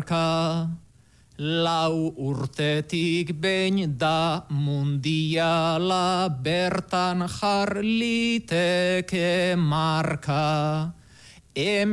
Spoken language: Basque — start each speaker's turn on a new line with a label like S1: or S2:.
S1: marka. 4 urtetik behin da mundiala, bertan jar liteke marka.